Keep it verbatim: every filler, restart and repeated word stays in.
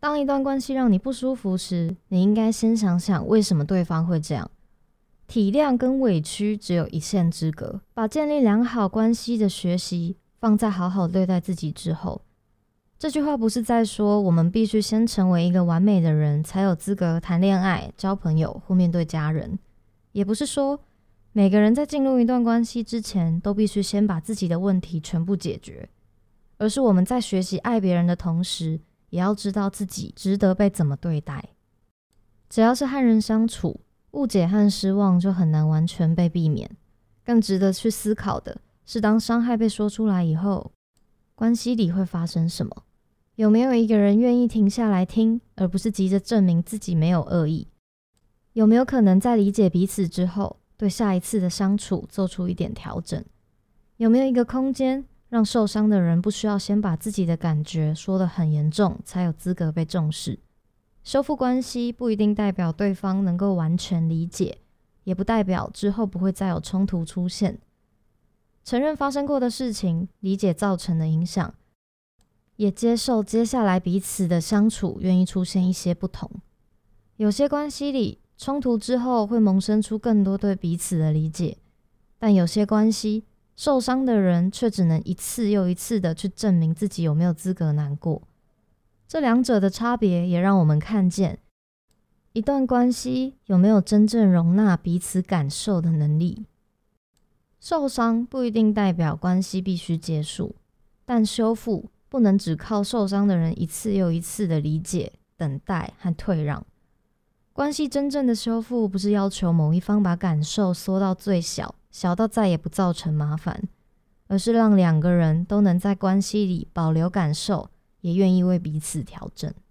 当一段关系让你不舒服时，你应该先想想为什么对方会这样。体谅跟委屈只有一线之隔，把建立良好关系的学习放在好好对待自己之后。这句话不是在说我们必须先成为一个完美的人，才有资格谈恋爱、交朋友或面对家人，也不是说每个人在进入一段关系之前都必须先把自己的问题全部解决，而是我们在学习爱别人的同时，也要知道自己值得被怎么对待。只要是和人相处，误解和失望就很难完全被避免。更值得去思考的是，当伤害被说出来以后，关系里会发生什么？有没有一个人愿意停下来听，而不是急着证明自己没有恶意？有没有可能在理解彼此之后，对下一次的相处做出一点调整？有没有一个空间，让受伤的人不需要先把自己的感觉说得很严重，才有资格被重视？修复关系不一定代表对方能够完全理解，也不代表之后不会再有冲突出现。承认发生过的事情，理解造成的影响，也接受接下来彼此的相处愿意出现一些不同。有些关系里，冲突之后会萌生出更多对彼此的理解，但有些关系，受伤的人却只能一次又一次的去证明自己有没有资格难过。这两者的差别也让我们看见，一段关系有没有真正容纳彼此感受的能力。受伤不一定代表关系必须结束，但修复不能只靠受伤的人一次又一次的理解、等待和退让。关系真正的修复不是要求某一方把感受缩到最小，小到再也不造成麻烦，而是让两个人都能在关系里保留感受，也愿意为彼此调整。